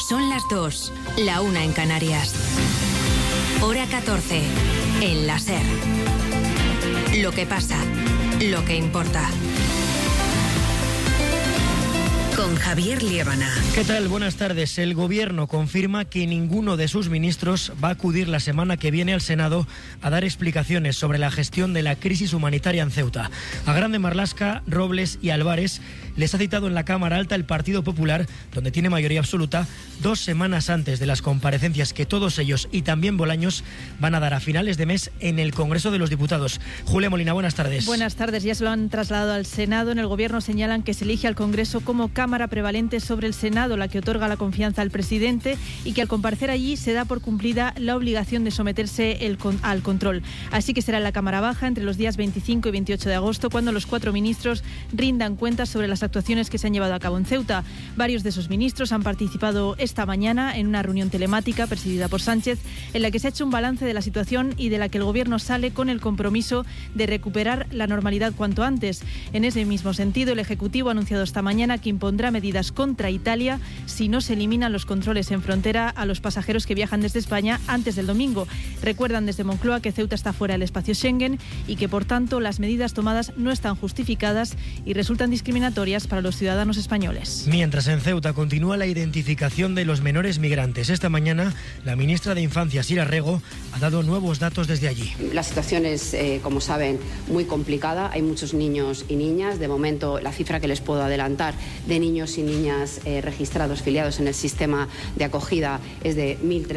Son las 2, la 1 en Canarias. Hora 14, en la SER. Lo que pasa, lo que importa. Con Javier Liébana. ¿Qué tal? Buenas tardes. El Gobierno confirma que ninguno de sus ministros va a acudir la semana que viene al Senado a dar explicaciones sobre la gestión de la crisis humanitaria en Ceuta. A Grande Marlaska, Robles y Álvarez les ha citado en la Cámara Alta el Partido Popular, donde tiene mayoría absoluta, 2 semanas antes de las comparecencias que todos ellos y también Bolaños van a dar a finales de mes en el Congreso de los Diputados. Julia Molina, buenas tardes. Buenas tardes. Ya se lo han trasladado al Senado. En el Gobierno señalan que se elige al Congreso como Cámara prevalente sobre el Senado, la que otorga la confianza al presidente, y que al comparecer allí se da por cumplida la obligación de someterse al control. Así que será en la Cámara Baja entre los días 25 y 28 de agosto cuando los 4 ministros rindan cuentas sobre las actuaciones que se han llevado a cabo en Ceuta. Varios de esos ministros han participado esta mañana en una reunión telemática presidida por Sánchez, en la que se ha hecho un balance de la situación y de la que el Gobierno sale con el compromiso de recuperar la normalidad cuanto antes. En ese mismo sentido, el Ejecutivo ha anunciado esta mañana que impondrá medidas contra Italia si no se eliminan los controles en frontera a los pasajeros que viajan desde España antes del domingo. Recuerdan desde Moncloa que Ceuta está fuera del espacio Schengen y que, por tanto, las medidas tomadas no están justificadas y resultan discriminatorias para los ciudadanos españoles. Mientras en Ceuta continúa la identificación de los menores migrantes. Esta mañana, la ministra de Infancia, Sira Rego, ha dado nuevos datos desde allí. La situación es, como saben, muy complicada. Hay muchos niños y niñas. De momento, la cifra que les puedo adelantar de niños y niñas registrados, filiados en el sistema de acogida, es de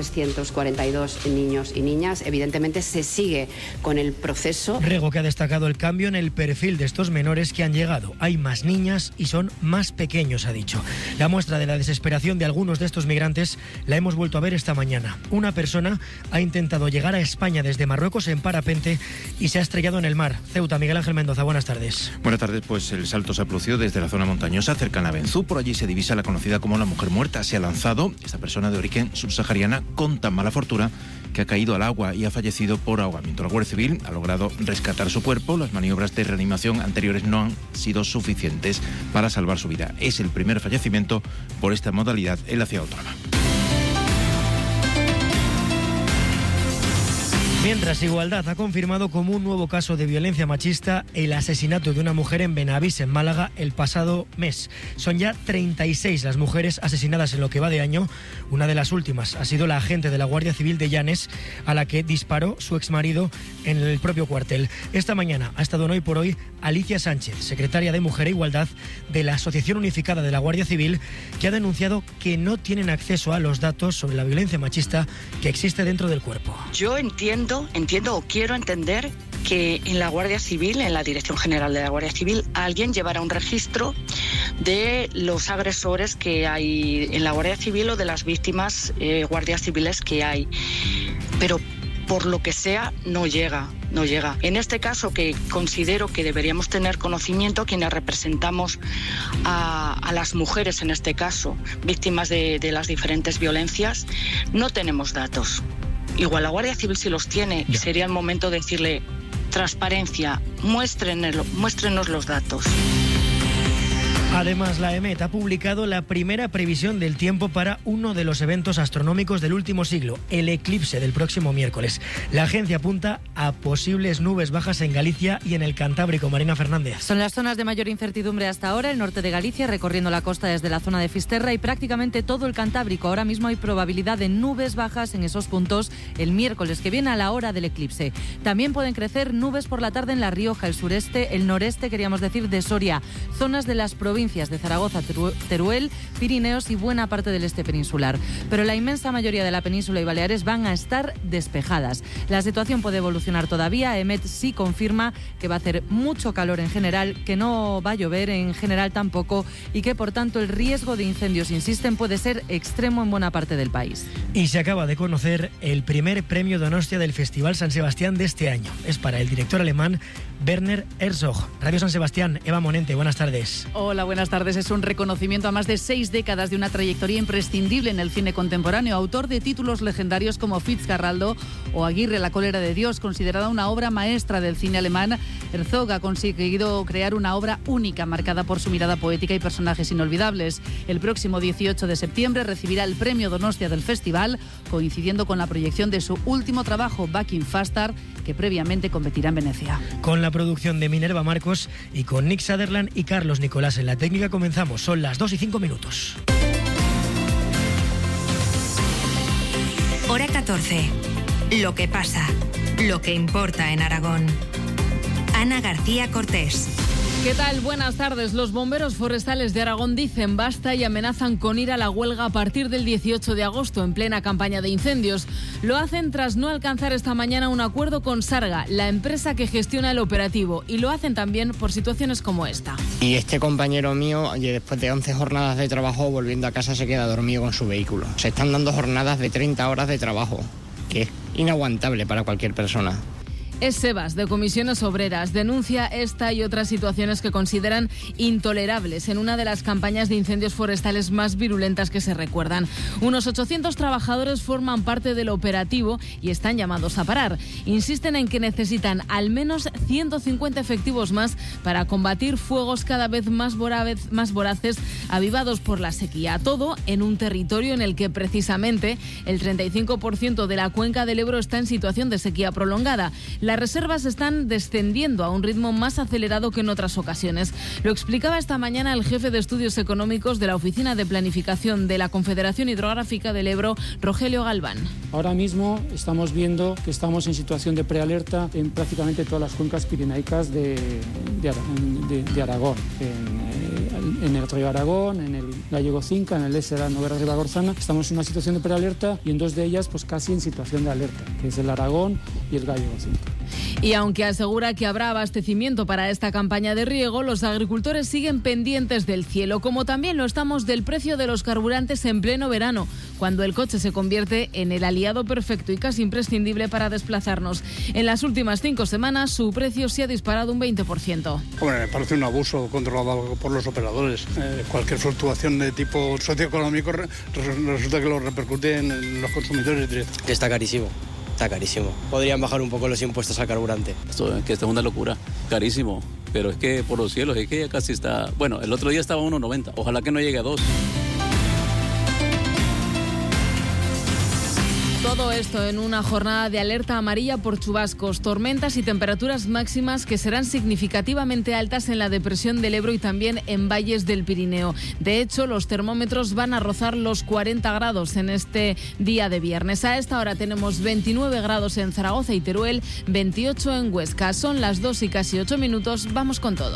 1.342 niños y niñas. Evidentemente, se sigue con el proceso. Rego, que ha destacado el cambio en el perfil de estos menores que han llegado. Hay más niñas y son más pequeños, ha dicho. La muestra de la desesperación de algunos de estos migrantes la hemos vuelto a ver esta mañana. Una persona ha intentado llegar a España desde Marruecos en parapente y se ha estrellado en el mar. Ceuta, Miguel Ángel Mendoza, buenas tardes. Buenas tardes, pues el salto se produjo desde la zona montañosa cercana a Benzú. Por allí se divisa la conocida como la mujer muerta. Se ha lanzado esta persona de origen subsahariana con tan mala fortuna que ha caído al agua y ha fallecido por ahogamiento. La Guardia Civil ha logrado rescatar su cuerpo. Las maniobras de reanimación anteriores no han sido suficientes para salvar su vida. Es el primer fallecimiento por esta modalidad en la ciudad autónoma. Mientras, Igualdad ha confirmado como un nuevo caso de violencia machista el asesinato de una mujer en Benavís, en Málaga, el pasado mes. Son ya 36 las mujeres asesinadas en lo que va de año. Una de las últimas ha sido la agente de la Guardia Civil de Llanes, a la que disparó su exmarido en el propio cuartel. Esta mañana ha estado en Hoy por Hoy Alicia Sánchez, secretaria de Mujer e Igualdad de la Asociación Unificada de la Guardia Civil, que ha denunciado que no tienen acceso a los datos sobre la violencia machista que existe dentro del cuerpo. Yo entiendo o quiero entender que en la Guardia Civil, en la Dirección General de la Guardia Civil, alguien llevará un registro de los agresores que hay en la Guardia Civil o de las víctimas guardias civiles que hay. Pero por lo que sea, no llega. En este caso, que considero que deberíamos tener conocimiento, quienes representamos a las mujeres, en este caso, víctimas de las diferentes violencias, no tenemos datos. Igual la Guardia Civil sí los tiene y sería el momento de decirle: transparencia, muéstrenos los datos. Además, la EMET ha publicado la primera previsión del tiempo para uno de los eventos astronómicos del último siglo, el eclipse del próximo miércoles. La agencia apunta a posibles nubes bajas en Galicia y en el Cantábrico. Marina Fernández. Son las zonas de mayor incertidumbre hasta ahora, el norte de Galicia, recorriendo la costa desde la zona de Fisterra y prácticamente todo el Cantábrico. Ahora mismo hay probabilidad de nubes bajas en esos puntos el miércoles que viene a la hora del eclipse. También pueden crecer nubes por la tarde en La Rioja, el sureste, el noreste, queríamos decir, de Soria, zonas de las provincias de Zaragoza, Teruel, Pirineos y buena parte del este peninsular. Pero la inmensa mayoría de la península y Baleares van a estar despejadas. La situación puede evolucionar todavía. EMET sí confirma que va a hacer mucho calor en general, que no va a llover en general tampoco y que, por tanto, el riesgo de incendios, insisten, puede ser extremo en buena parte del país. Y se acaba de conocer el primer premio Donostia del Festival San Sebastián de este año. Es para el director alemán Werner Herzog. Radio San Sebastián, Eva Monente, buenas tardes. Hola, buenas tardes. Es un reconocimiento a más de 6 décadas de una trayectoria imprescindible en el cine contemporáneo. Autor de títulos legendarios como Fitzcarraldo o Aguirre, la cólera de Dios, considerada una obra maestra del cine alemán. Herzog ha conseguido crear una obra única, marcada por su mirada poética y personajes inolvidables. El próximo 18 de septiembre recibirá el premio Donostia del festival, coincidiendo con la proyección de su último trabajo, Back in Faster, que previamente competirá en Venecia. Con la producción de Minerva Marcos y con Nick Sutherland y Carlos Nicolás en la técnica comenzamos. Son las 2:05. Hora 14. Lo que pasa, lo que importa en Aragón. Ana García Cortés. ¿Qué tal? Buenas tardes. Los bomberos forestales de Aragón dicen basta y amenazan con ir a la huelga a partir del 18 de agosto, en plena campaña de incendios. Lo hacen tras no alcanzar esta mañana un acuerdo con Sarga, la empresa que gestiona el operativo, y lo hacen también por situaciones como esta. Y este compañero mío, después de 11 jornadas de trabajo, volviendo a casa se queda dormido con su vehículo. Se están dando jornadas de 30 horas de trabajo, que es inaguantable para cualquier persona. Es Sebas, de Comisiones Obreras. Denuncia esta y otras situaciones que consideran intolerables en una de las campañas de incendios forestales más virulentas que se recuerdan. Unos 800 trabajadores forman parte del operativo y están llamados a parar. Insisten en que necesitan al menos 150 efectivos más para combatir fuegos cada vez más voraces avivados por la sequía. Todo en un territorio en el que precisamente el 35% de la cuenca del Ebro está en situación de sequía prolongada. Las reservas están descendiendo a un ritmo más acelerado que en otras ocasiones. Lo explicaba esta mañana el jefe de Estudios Económicos de la Oficina de Planificación de la Confederación Hidrográfica del Ebro, Rogelio Galván. Ahora mismo estamos viendo que estamos en situación de prealerta en prácticamente todas las cuencas pirenaicas de Aragón. En el río Aragón, en el Gallego Cinca, en el Ésera, Noguera Ribagorzana. Estamos en una situación de prealerta y en 2 de ellas pues casi en situación de alerta, que es el Aragón y el Gallego Cinca. Y aunque asegura que habrá abastecimiento para esta campaña de riego, los agricultores siguen pendientes del cielo, como también lo estamos del precio de los carburantes en pleno verano, cuando el coche se convierte en el aliado perfecto y casi imprescindible para desplazarnos. En las últimas 5 semanas su precio se ha disparado un 20%. Hombre, me parece un abuso controlado por los operadores. Cualquier fluctuación de tipo socioeconómico resulta que lo repercute en los consumidores directos. Está carísimo. Está carísimo. Podrían bajar un poco los impuestos al carburante. Esto es una locura. Carísimo. Pero es que por los cielos, es que ya casi está... Bueno, el otro día estaba a 1,90. Ojalá que no llegue a 2. Todo esto en una jornada de alerta amarilla por chubascos, tormentas y temperaturas máximas que serán significativamente altas en la depresión del Ebro y también en valles del Pirineo. De hecho, los termómetros van a rozar los 40 grados en este día de viernes. A esta hora tenemos 29 grados en Zaragoza y Teruel, 28 en Huesca. Son las 2 y casi 8 minutos. Vamos con todo.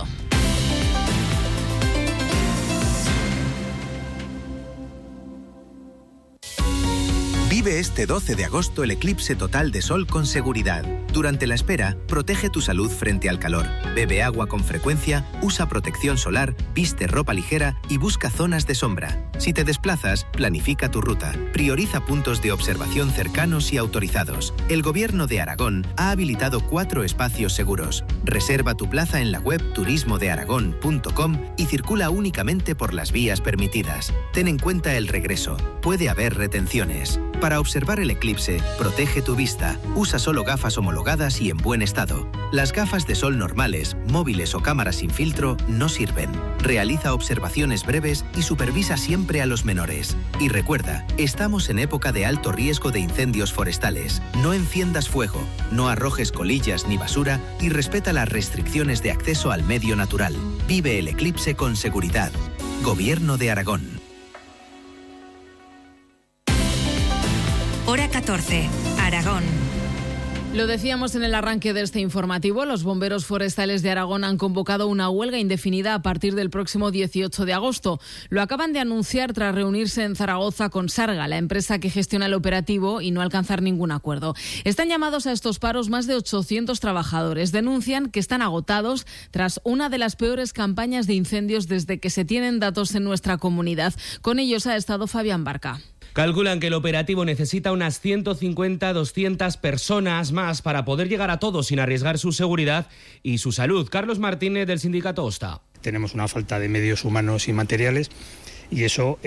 Vive este 12 de agosto el eclipse total de sol con seguridad. Durante la espera, protege tu salud frente al calor. Bebe agua con frecuencia, usa protección solar, viste ropa ligera y busca zonas de sombra. Si te desplazas, planifica tu ruta. Prioriza puntos de observación cercanos y autorizados. El Gobierno de Aragón ha habilitado 4 espacios seguros. Reserva tu plaza en la web turismodearagón.com y circula únicamente por las vías permitidas. Ten en cuenta el regreso. Puede haber retenciones. Para observar el eclipse, protege tu vista. Usa solo gafas homologadas y en buen estado. Las gafas de sol normales, móviles o cámaras sin filtro no sirven. Realiza observaciones breves y supervisa siempre a los menores. Y recuerda, estamos en época de alto riesgo de incendios forestales. No enciendas fuego, no arrojes colillas ni basura y respeta las restricciones de acceso al medio natural. Vive el eclipse con seguridad. Gobierno de Aragón. Hora 14, Aragón. Lo decíamos en el arranque de este informativo, los bomberos forestales de Aragón han convocado una huelga indefinida a partir del próximo 18 de agosto. Lo acaban de anunciar tras reunirse en Zaragoza con Sarga, la empresa que gestiona el operativo, y no alcanzar ningún acuerdo. Están llamados a estos paros más de 800 trabajadores. Denuncian que están agotados tras una de las peores campañas de incendios desde que se tienen datos en nuestra comunidad. Con ellos ha estado Fabián Barca. Calculan que el operativo necesita unas 150-200 personas más para poder llegar a todos sin arriesgar su seguridad y su salud. Carlos Martínez, del sindicato OSTA. Tenemos una falta de medios humanos y materiales. ¿Y eso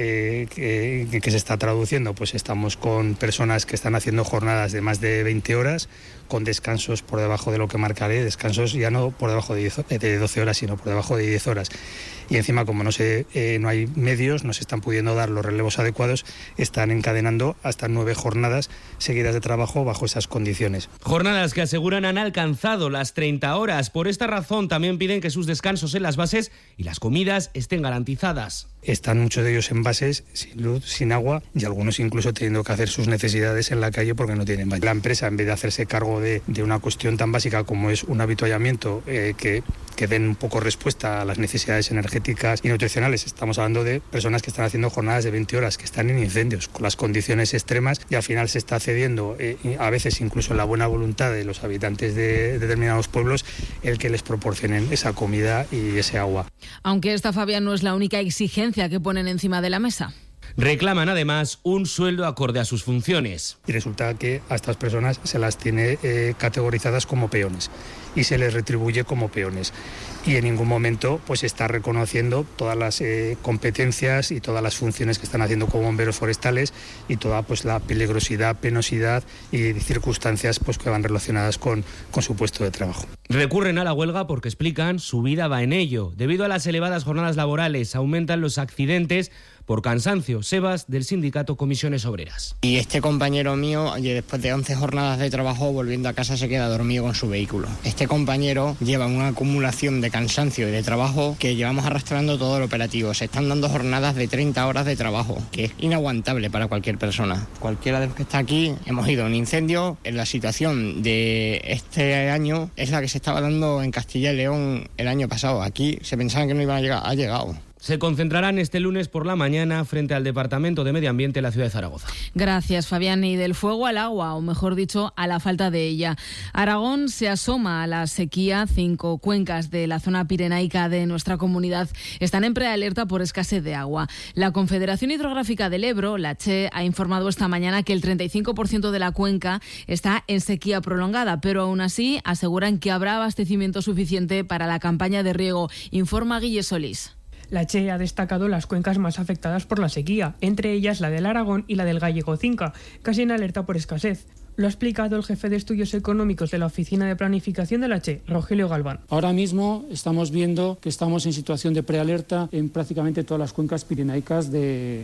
que se está traduciendo? Pues estamos con personas que están haciendo jornadas de más de 20 horas, con descansos por debajo de lo que marca la ley, descansos ya no por debajo de 12 horas, sino por debajo de 10 horas. Y encima, como no hay medios, no se están pudiendo dar los relevos adecuados, están encadenando hasta 9 jornadas seguidas de trabajo bajo esas condiciones. Jornadas que aseguran han alcanzado las 30 horas. Por esta razón también piden que sus descansos en las bases y las comidas estén garantizadas. Están muchos de ellos en bases, sin luz, sin agua, y algunos incluso teniendo que hacer sus necesidades en la calle porque no tienen baño. La empresa, en vez de hacerse cargo de una cuestión tan básica como es un avituallamiento que den un poco respuesta a las necesidades energéticas y nutricionales, estamos hablando de personas que están haciendo jornadas de 20 horas, que están en incendios, con las condiciones extremas, y al final se está cediendo, a veces incluso en la buena voluntad de los habitantes de determinados pueblos, el que les proporcionen esa comida y ese agua. Aunque esta, Fabián, no es la única exigencia que ponen encima de la mesa. Reclaman además un sueldo acorde a sus funciones. Y resulta que a estas personas se las tiene categorizadas como peones y se les retribuye como peones. Y en ningún momento pues está reconociendo todas las competencias y todas las funciones que están haciendo como bomberos forestales y toda pues la peligrosidad, penosidad y circunstancias pues que van relacionadas con su puesto de trabajo. Recurren a la huelga porque, explican, su vida va en ello. Debido a las elevadas jornadas laborales, aumentan los accidentes por cansancio. Sebas, del sindicato Comisiones Obreras. Y este compañero mío, después de 11 jornadas de trabajo, volviendo a casa se queda dormido con su vehículo. Este compañero lleva una acumulación de cansancio y de trabajo que llevamos arrastrando todo el operativo. Se están dando jornadas de 30 horas de trabajo, que es inaguantable para cualquier persona. Cualquiera de los que está aquí hemos ido a un incendio. En la situación de este año es la que se estaba dando en Castilla y León el año pasado. Aquí se pensaba que no iban a llegar, ha llegado. Se concentrarán este lunes por la mañana frente al Departamento de Medio Ambiente de la ciudad de Zaragoza. Gracias, Fabián. Y del fuego al agua, o mejor dicho, a la falta de ella. Aragón se asoma a la sequía. 5 cuencas de la zona pirenaica de nuestra comunidad están en prealerta por escasez de agua. La Confederación Hidrográfica del Ebro, la CHE, ha informado esta mañana que el 35% de la cuenca está en sequía prolongada, pero aún así aseguran que habrá abastecimiento suficiente para la campaña de riego. Informa Guille Solís. La CHE ha destacado las cuencas más afectadas por la sequía, entre ellas la del Aragón y la del Gallego-Cinca, casi en alerta por escasez. Lo ha explicado el jefe de Estudios Económicos de la Oficina de Planificación de la CHE, Rogelio Galván. Ahora mismo estamos viendo que estamos en situación de prealerta en prácticamente todas las cuencas pirenaicas de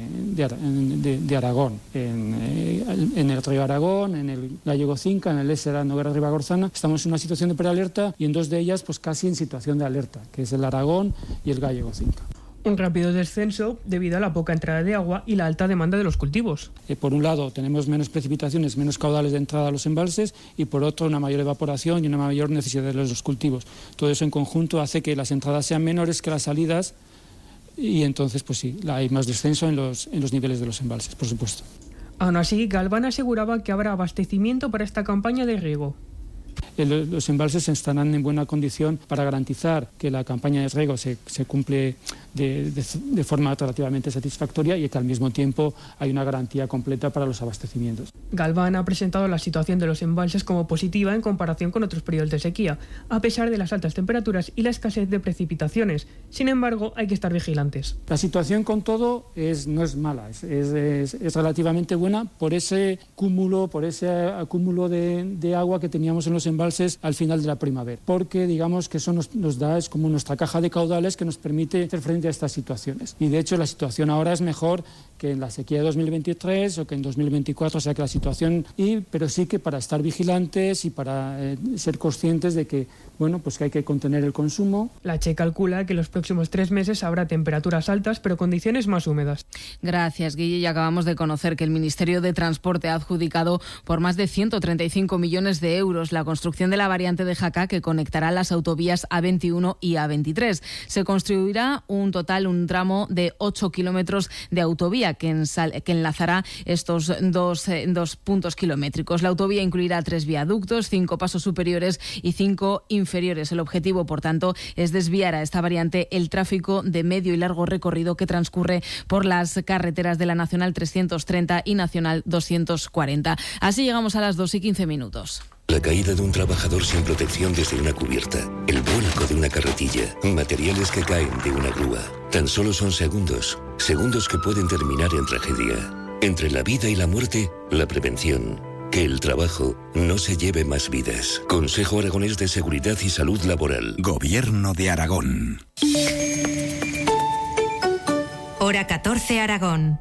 Aragón. En el río Aragón, en el Gallego-Cinca, en el Ésera, Noguera-Ribagorzana. Estamos en una situación de prealerta y en 2 de ellas pues casi en situación de alerta, que es el Aragón y el Gallego-Cinca. Un rápido descenso debido a la poca entrada de agua y la alta demanda de los cultivos. Por un lado tenemos menos precipitaciones, menos caudales de entrada a los embalses y por otro una mayor evaporación y una mayor necesidad de los cultivos. Todo eso en conjunto hace que las entradas sean menores que las salidas y entonces pues sí, hay más descenso en los niveles de los embalses, por supuesto. Aún así, Galván aseguraba que habrá abastecimiento para esta campaña de riego. Los embalses estarán en buena condición para garantizar que la campaña de riego se cumple de forma relativamente satisfactoria y que al mismo tiempo hay una garantía completa para los abastecimientos. Galván ha presentado la situación de los embalses como positiva en comparación con otros periodos de sequía, a pesar de las altas temperaturas y la escasez de precipitaciones. Sin embargo, hay que estar vigilantes. La situación con todo no es mala, es relativamente buena por ese acúmulo de agua que teníamos en los embalses al final de la primavera, porque digamos que eso nos da, es como nuestra caja de caudales que nos permite hacer frente a estas situaciones. Y de hecho la situación ahora es mejor que en la sequía de 2023 o que en 2024, o sea que la situación, pero sí que para estar vigilantes y para ser conscientes de que, bueno, pues que hay que contener el consumo. La CHE calcula que en los próximos 3 meses habrá temperaturas altas, pero condiciones más húmedas. Gracias, Guille. Y acabamos de conocer que el Ministerio de Transporte ha adjudicado por más de 135 millones de euros la construcción de la variante de Jaca que conectará las autovías A21 y A23. Se construirá un tramo de 8 kilómetros de autovía vía que enlazará estos dos puntos kilométricos. La autovía incluirá 3 viaductos, 5 pasos superiores y 5 inferiores. El objetivo, por tanto, es desviar a esta variante el tráfico de medio y largo recorrido que transcurre por las carreteras de la Nacional 330 y Nacional 240. Así llegamos a las 2:15. La caída de un trabajador sin protección desde una cubierta, el vuelco de una carretilla, materiales que caen de una grúa. Tan solo son segundos que pueden terminar en tragedia. Entre la vida y la muerte, la prevención. Que el trabajo no se lleve más vidas. Consejo Aragonés de Seguridad y Salud Laboral. Gobierno de Aragón. Hora 14 Aragón.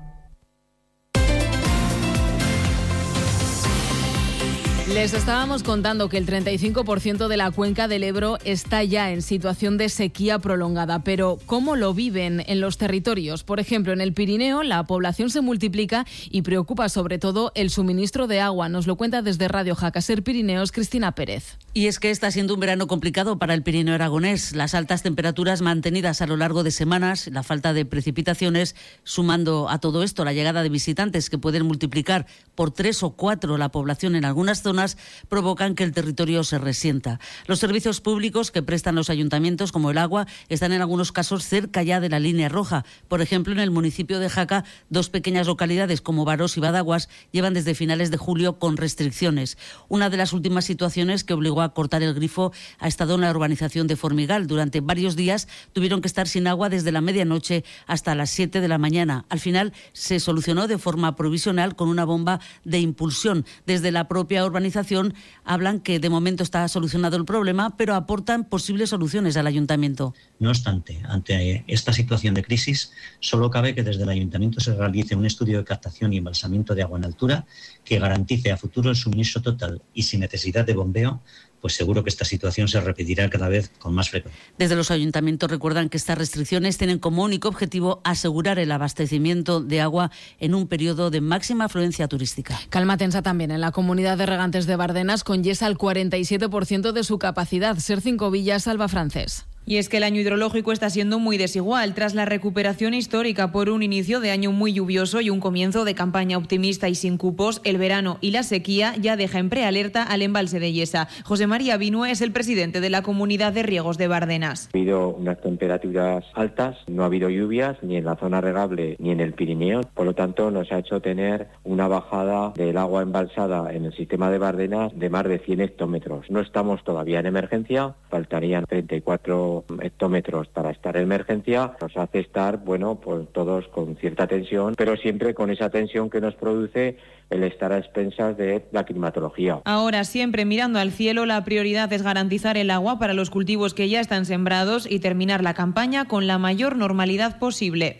Les estábamos contando que el 35% de la cuenca del Ebro está ya en situación de sequía prolongada, pero ¿cómo lo viven en los territorios? Por ejemplo, en el Pirineo la población se multiplica y preocupa sobre todo el suministro de agua. Nos lo cuenta desde Radio Jaca Ser Pirineos Cristina Pérez. Y es que está siendo un verano complicado para el Pirineo aragonés. Las altas temperaturas mantenidas a lo largo de semanas, la falta de precipitaciones, sumando a todo esto la llegada de visitantes que pueden multiplicar por 3 o 4 la población en algunas zonas, provocan que el territorio se resienta. Los servicios públicos que prestan los ayuntamientos, como el agua, están en algunos casos cerca ya de la línea roja. Por ejemplo, en el municipio de Jaca, 2 pequeñas localidades como Barós y Badaguas llevan desde finales de julio con restricciones. Una de las últimas situaciones que obligó a cortar el grifo ha estado en la urbanización de Formigal. Durante varios días tuvieron que estar sin agua desde la medianoche hasta las 7 de la mañana. Al final se solucionó de forma provisional con una bomba de impulsión. Desde la propia urbanización hablan que de momento está solucionado el problema, pero aportan posibles soluciones al ayuntamiento. No obstante, ante esta situación de crisis, solo cabe que desde el ayuntamiento se realice un estudio de captación y embalsamiento de agua en altura que garantice a futuro el suministro total y sin necesidad de bombeo, pues seguro que esta situación se repetirá cada vez con más frecuencia. Desde los ayuntamientos recuerdan que estas restricciones tienen como único objetivo asegurar el abastecimiento de agua en un periodo de máxima afluencia turística. Calma tensa también en la comunidad de regantes de Bardenas, con Yesa al 47% de su capacidad. Ser 5 Villas, Salva Francés. Y es que el año hidrológico está siendo muy desigual. Tras la recuperación histórica por un inicio de año muy lluvioso y un comienzo de campaña optimista y sin cupos, el verano y la sequía ya deja en prealerta al embalse de Yesa. José María Binue es el presidente de la Comunidad de Riegos de Bardenas. Ha habido unas temperaturas altas, no ha habido lluvias ni en la zona regable ni en el Pirineo. Por lo tanto, nos ha hecho tener una bajada del agua embalsada en el sistema de Bardenas de más de 100 hectómetros. No estamos todavía en emergencia, faltarían 34 hectómetros para estar en emergencia. Nos hace estar, pues todos con cierta tensión, pero siempre con esa tensión que nos produce el estar a expensas de la climatología. Ahora, siempre mirando al cielo, la prioridad es garantizar el agua para los cultivos que ya están sembrados y terminar la campaña con la mayor normalidad posible.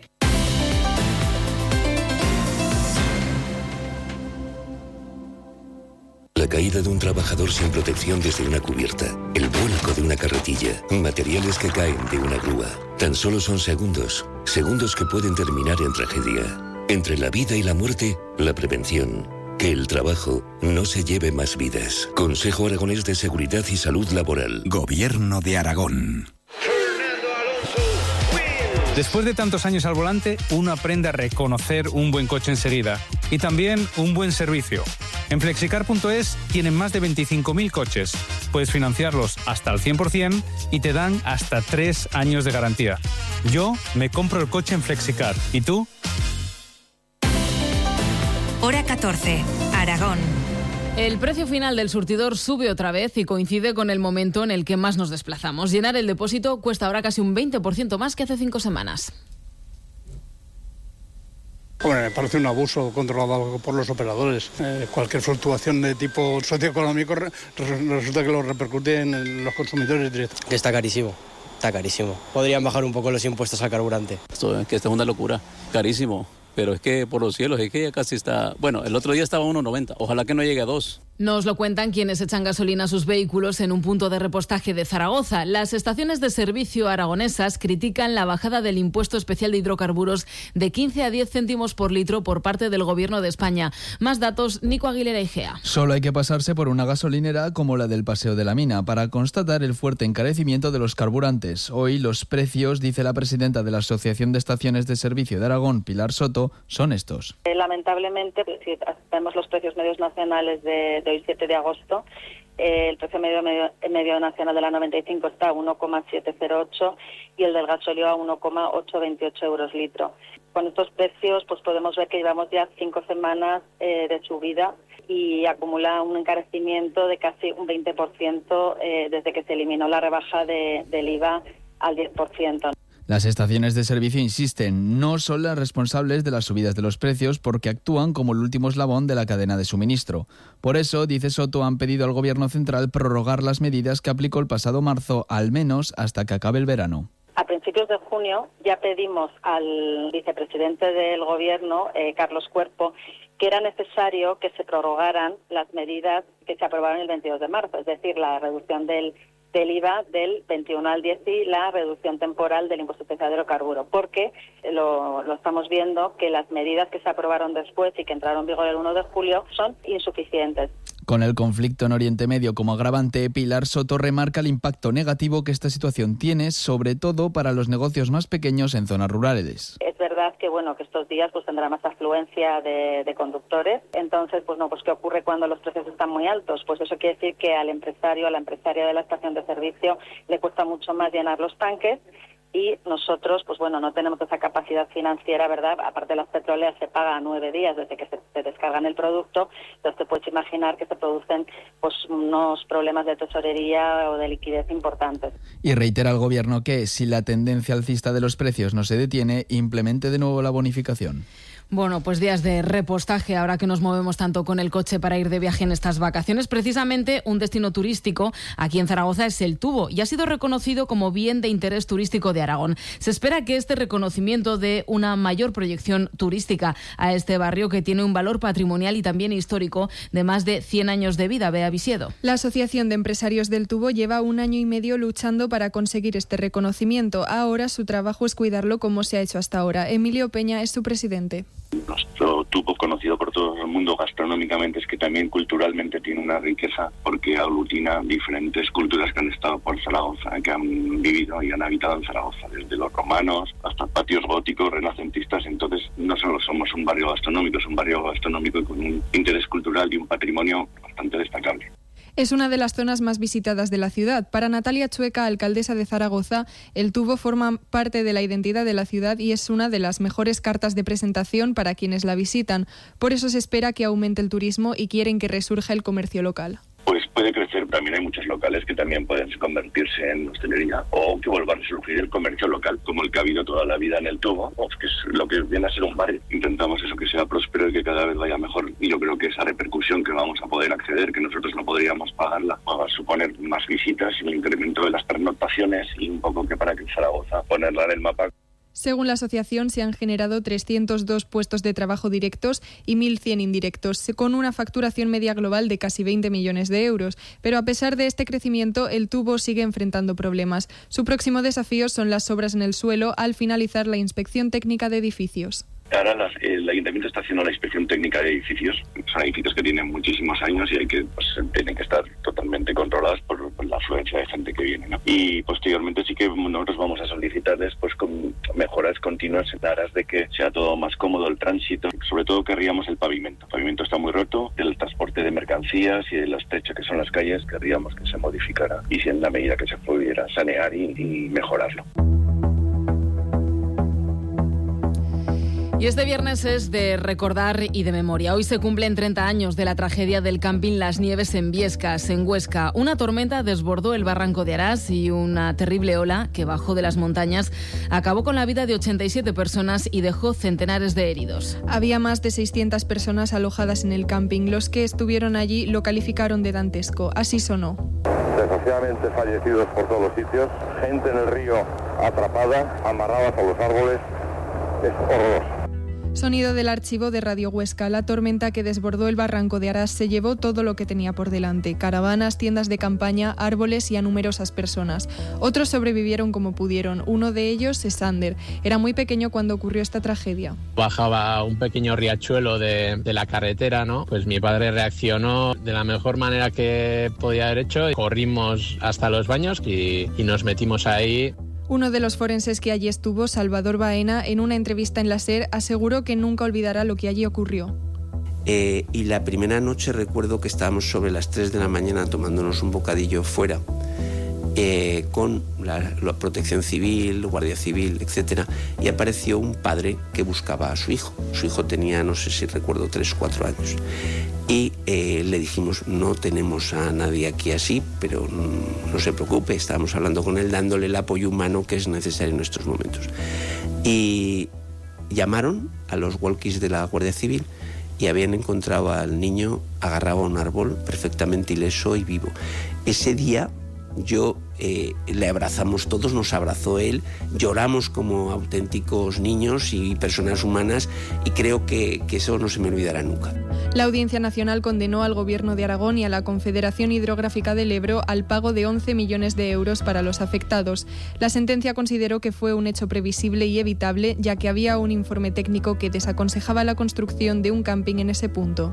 La caída de un trabajador sin protección desde una cubierta, el vuelco de una carretilla, materiales que caen de una grúa. Tan solo son segundos que pueden terminar en tragedia. Entre la vida y la muerte, la prevención. Que el trabajo no se lleve más vidas. Consejo Aragonés de Seguridad y Salud Laboral. Gobierno de Aragón. Después de tantos años al volante, uno aprende a reconocer un buen coche enseguida y también un buen servicio. En Flexicar.es tienen más de 25.000 coches. Puedes financiarlos hasta el 100% y te dan hasta 3 años de garantía. Yo me compro el coche en Flexicar. ¿Y tú? Hora 14, Aragón. El precio final del surtidor sube otra vez y coincide con el momento en el que más nos desplazamos. Llenar el depósito cuesta ahora casi un 20% más que hace 5 semanas. Bueno, me parece un abuso controlado por los operadores. Cualquier fluctuación de tipo socioeconómico resulta que lo repercute en los consumidores directos. Que está carísimo. Está carísimo. Podrían bajar un poco los impuestos al carburante. Esto es una locura. Carísimo. Pero es que por los cielos, es que ya casi está... Bueno, el otro día estaba a 1,90. Ojalá que no llegue a 2. Nos lo cuentan quienes echan gasolina a sus vehículos en un punto de repostaje de Zaragoza. Las estaciones de servicio aragonesas critican la bajada del impuesto especial de hidrocarburos de 15 a 10 céntimos por litro por parte del Gobierno de España. Más datos, Nico Aguilera Igea. Solo hay que pasarse por una gasolinera como la del Paseo de la Mina para constatar el fuerte encarecimiento de los carburantes. Hoy los precios, dice la presidenta de la Asociación de Estaciones de Servicio de Aragón, Pilar Soto, son estos. Lamentablemente, si vemos los precios medios nacionales de hoy 7 de agosto, el precio medio nacional de la 95 está a 1,708 y el del gasóleo a 1,828 euros litro. Con estos precios pues podemos ver que llevamos ya 5 semanas de subida y acumula un encarecimiento de casi un 20% desde que se eliminó la rebaja del IVA al 10%. Las estaciones de servicio insisten, no son las responsables de las subidas de los precios porque actúan como el último eslabón de la cadena de suministro. Por eso, dice Soto, han pedido al Gobierno central prorrogar las medidas que aplicó el pasado marzo, al menos hasta que acabe el verano. A principios de junio ya pedimos al vicepresidente del Gobierno, Carlos Cuerpo, que era necesario que se prorrogaran las medidas que se aprobaron el 22 de marzo, es decir, la reducción del IVA del 21 al 10 y la reducción temporal del impuesto especial de hidrocarburos, porque lo estamos viendo que las medidas que se aprobaron después y que entraron en vigor el 1 de julio son insuficientes. Con el conflicto en Oriente Medio como agravante, Pilar Soto remarca el impacto negativo que esta situación tiene, sobre todo para los negocios más pequeños en zonas rurales. Es verdad que que estos días pues tendrá más afluencia de conductores. Entonces, ¿qué ocurre cuando los precios están muy altos? Pues eso quiere decir que al empresario, a la empresaria de la estación de servicio le cuesta mucho más llenar los tanques. Y nosotros, no tenemos esa capacidad financiera, ¿verdad? Aparte de las petroleras se paga a 9 días desde que se descargan el producto. Entonces te puedes imaginar que se producen unos problemas de tesorería o de liquidez importantes. Y reitera al Gobierno que, si la tendencia alcista de los precios no se detiene, implemente de nuevo la bonificación. Bueno, pues días de repostaje, ahora que nos movemos tanto con el coche para ir de viaje en estas vacaciones. Precisamente un destino turístico aquí en Zaragoza es El Tubo y ha sido reconocido como bien de interés turístico de Aragón. Se espera que este reconocimiento dé una mayor proyección turística a este barrio que tiene un valor patrimonial y también histórico de más de 100 años de vida. Bea Visiedo. La Asociación de Empresarios del Tubo lleva 1 año y medio luchando para conseguir este reconocimiento. Ahora su trabajo es cuidarlo como se ha hecho hasta ahora. Emilio Peña es su presidente. Nuestro Tubo, conocido por todo el mundo gastronómicamente, es que también culturalmente tiene una riqueza porque aglutina diferentes culturas que han estado por Zaragoza, que han vivido y han habitado en Zaragoza, desde los romanos hasta patios góticos, renacentistas. Entonces no solo somos un barrio gastronómico, es un barrio gastronómico con un interés cultural y un patrimonio bastante destacable. Es una de las zonas más visitadas de la ciudad. Para Natalia Chueca, alcaldesa de Zaragoza, El Tubo forma parte de la identidad de la ciudad y es una de las mejores cartas de presentación para quienes la visitan. Por eso se espera que aumente el turismo y quieren que resurja el comercio local. Pues puede crecer, también hay muchos locales que también pueden convertirse en hostelería o que vuelva a resurgir el comercio local, como el que ha habido toda la vida en El Tubo, que es lo que viene a ser un barrio. Intentamos eso, que sea próspero y que cada vez vaya mejor, y yo creo que esa repercusión que vamos a poder acceder, que nosotros no podríamos pagarla, va a suponer más visitas y un incremento de las pernoctaciones y un poco que para que Zaragoza ponerla en el mapa. Según la asociación, se han generado 302 puestos de trabajo directos y 1.100 indirectos, con una facturación media global de casi 20 millones de euros. Pero a pesar de este crecimiento, El Tubo sigue enfrentando problemas. Su próximo desafío son las obras en el suelo al finalizar la inspección técnica de edificios. Ahora el Ayuntamiento está haciendo la inspección técnica de edificios. Son edificios que tienen muchísimos años y tienen que estar totalmente controlados por la afluencia de gente que viene, ¿no? Y posteriormente sí que nosotros vamos a solicitarles con mejoras continuas en aras de que sea todo más cómodo el tránsito. Sobre todo querríamos el pavimento. El pavimento está muy roto, el transporte de mercancías y de lo estrecho que son las calles querríamos que se modificara y si en la medida que se pudiera sanear y mejorarlo. Y este viernes es de recordar y de memoria. Hoy se cumplen 30 años de la tragedia del camping Las Nieves en Biescas, en Huesca. Una tormenta desbordó el barranco de Arás y una terrible ola que bajó de las montañas acabó con la vida de 87 personas y dejó centenares de heridos. Había más de 600 personas alojadas en el camping. Los que estuvieron allí lo calificaron de dantesco. Así sonó. Desgraciadamente fallecidos por todos los sitios, gente en el río atrapada, amarradas a los árboles. Es horroroso. Sonido del archivo de Radio Huesca. La tormenta que desbordó el barranco de Aras se llevó todo lo que tenía por delante: caravanas, tiendas de campaña, árboles y a numerosas personas. Otros sobrevivieron como pudieron. Uno de ellos es Sander. Era muy pequeño cuando ocurrió esta tragedia. Bajaba un pequeño riachuelo de la carretera, ¿no? Pues mi padre reaccionó de la mejor manera que podía haber hecho. Corrimos hasta los baños y nos metimos ahí. Uno de los forenses que allí estuvo, Salvador Baena, en una entrevista en la SER, aseguró que nunca olvidará lo que allí ocurrió. Y la primera noche recuerdo que estábamos sobre las 3 de la mañana tomándonos un bocadillo fuera, con la protección civil, guardia civil, etc. Y apareció un padre que buscaba a su hijo. Su hijo tenía, no sé si recuerdo, 3 o 4 años. Y le dijimos, no tenemos a nadie aquí así, pero no se preocupe, estábamos hablando con él, dándole el apoyo humano que es necesario en estos momentos. Y llamaron a los walkies de la Guardia Civil y habían encontrado al niño agarrado a un árbol, perfectamente ileso y vivo. Ese día le abrazamos todos, nos abrazó él, lloramos como auténticos niños y personas humanas, y creo que eso no se me olvidará nunca. La Audiencia Nacional condenó al Gobierno de Aragón y a la Confederación Hidrográfica del Ebro al pago de 11 millones de euros para los afectados. La sentencia consideró que fue un hecho previsible y evitable, ya que había un informe técnico que desaconsejaba la construcción de un camping en ese punto.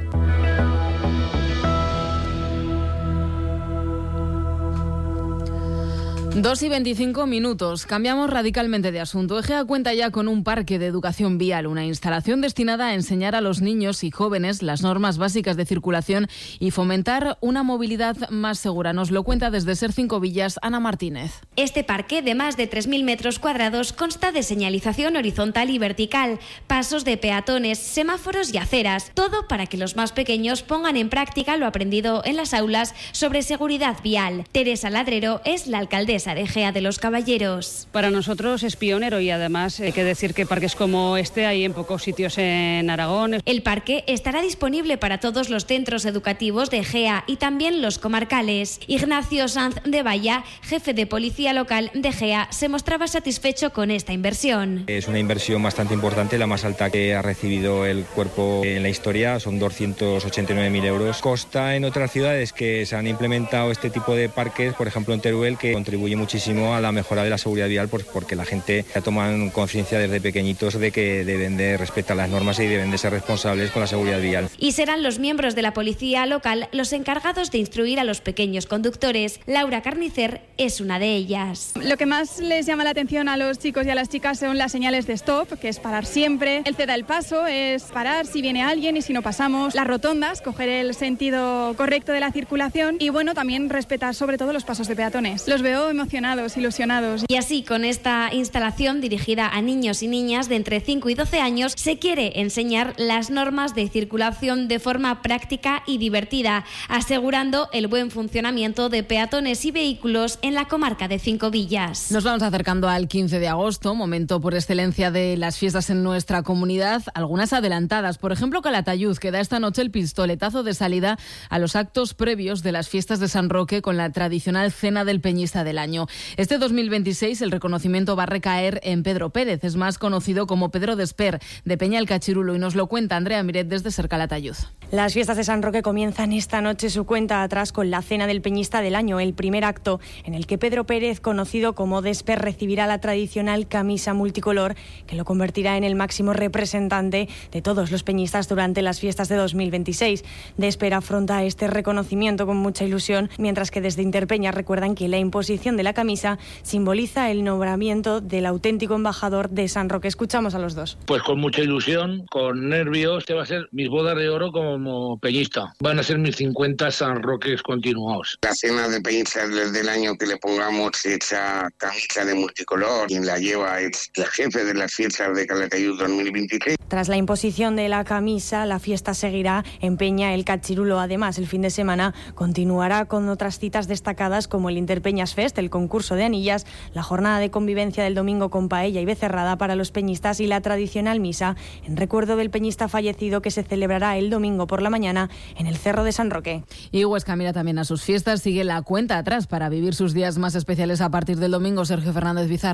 Dos y 25 minutos. Cambiamos radicalmente de asunto. Egea cuenta ya con un parque de educación vial, una instalación destinada a enseñar a los niños y jóvenes las normas básicas de circulación y fomentar una movilidad más segura. Nos lo cuenta desde Ser 5 Villas Ana Martínez. Este parque de más de 3.000 metros cuadrados consta de señalización horizontal y vertical, pasos de peatones, semáforos y aceras. Todo para que los más pequeños pongan en práctica lo aprendido en las aulas sobre seguridad vial. Teresa Ladrero es la alcaldesa de Egea de los Caballeros. Para nosotros es pionero y además hay que decir que parques como este hay en pocos sitios en Aragón. El parque estará disponible para todos los centros educativos de Egea y también los comarcales. Ignacio Sanz de Valla, jefe de policía local de Egea, se mostraba satisfecho con esta inversión. Es una inversión bastante importante, la más alta que ha recibido el cuerpo en la historia, son 289.000 euros. Consta en otras ciudades que se han implementado este tipo de parques, por ejemplo en Teruel, que contribuye muchísimo a la mejora de la seguridad vial, porque la gente ya toman conciencia desde pequeñitos de que deben de respetar las normas y deben de ser responsables con la seguridad vial. Y serán los miembros de la policía local los encargados de instruir a los pequeños conductores. Laura Carnicer es una de ellas. Lo que más les llama la atención a los chicos y a las chicas son las señales de stop, que es parar siempre. El ceda el paso es parar si viene alguien y si no pasamos. Las rotondas, coger el sentido correcto de la circulación y bueno, también respetar sobre todo los pasos de peatones. Los veo emocionados, ilusionados. Y así, con esta instalación dirigida a niños y niñas de entre 5 y 12 años, se quiere enseñar las normas de circulación de forma práctica y divertida, asegurando el buen funcionamiento de peatones y vehículos en la comarca de 5 Villas. Nos vamos acercando al 15 de agosto, momento por excelencia de las fiestas en nuestra comunidad, algunas adelantadas. Por ejemplo, Calatayud, que da esta noche el pistoletazo de salida a los actos previos de las fiestas de San Roque con la tradicional cena del Peñista del año. Este 2026 el reconocimiento va a recaer en Pedro Pérez, es más conocido como Pedro Desper, de Peña el Cachirulo, y nos lo cuenta Andrea Miret desde Ser Calatayud. Las fiestas de San Roque comienzan esta noche su cuenta atrás con la cena del Peñista del año, el primer acto en el que Pedro Pérez, conocido como Desper, recibirá la tradicional camisa multicolor que lo convertirá en el máximo representante de todos los peñistas durante las fiestas de 2026. Desper afronta este reconocimiento con mucha ilusión, mientras que desde Interpeña recuerdan que la imposición de la camisa simboliza el nombramiento del auténtico embajador de San Roque. Escuchamos a los dos. Pues con mucha ilusión, con nervios. Este va a ser mis bodas de oro como peñista. Van a ser mis 50 San Roques continuados. La cena de peñistas del año que le pongamos esa camisa de multicolor. Quien la lleva es el jefe de las fiestas de Calatayud 2026. Tras la imposición de la camisa, la fiesta seguirá en Peña el Cachirulo. Además, el fin de semana continuará con otras citas destacadas como el Interpeñas Fest, el concurso de anillas, la jornada de convivencia del domingo con paella y becerrada para los peñistas y la tradicional misa en recuerdo del peñista fallecido que se celebrará el domingo por la mañana en el Cerro de San Roque. Y Huesca mira también a sus fiestas, sigue la cuenta atrás para vivir sus días más especiales a partir del domingo. Sergio Fernández Bizarra.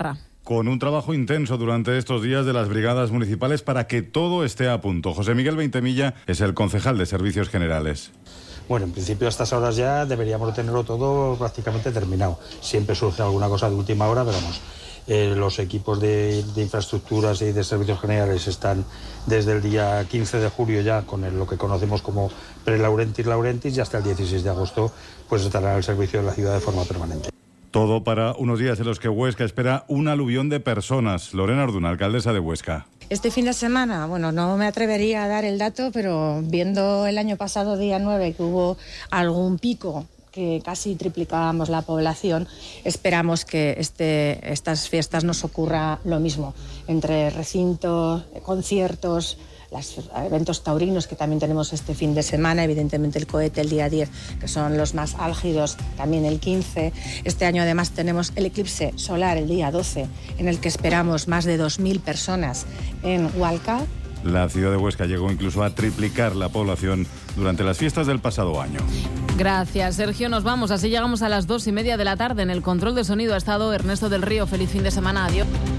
con un trabajo intenso durante estos días de las brigadas municipales para que todo esté a punto. José Miguel Veintemilla es el concejal de Servicios Generales. Bueno, en principio a estas horas ya deberíamos tenerlo todo prácticamente terminado. Siempre surge alguna cosa de última hora, pero vamos. Los equipos de infraestructuras y de servicios generales están desde el día 15 de julio ya con lo que conocemos como pre-Laurentis y hasta el 16 de agosto pues estarán al servicio de la ciudad de forma permanente. Todo para unos días en los que Huesca espera un aluvión de personas. Lorena Orduna, alcaldesa de Huesca. Este fin de semana, bueno, no me atrevería a dar el dato, pero viendo el año pasado, día 9, que hubo algún pico que casi triplicábamos la población, esperamos que estas fiestas nos ocurra lo mismo, entre recintos, conciertos, los eventos taurinos que también tenemos este fin de semana, evidentemente el cohete el día 10, que son los más álgidos, también el 15. Este año además tenemos el eclipse solar el día 12, en el que esperamos más de 2.000 personas en Hualca. La ciudad de Huesca llegó incluso a triplicar la población durante las fiestas del pasado año. Gracias, Sergio. Nos vamos. Así llegamos a las 2:30 de la tarde. En el control de sonido ha estado Ernesto del Río. Feliz fin de semana. Adiós.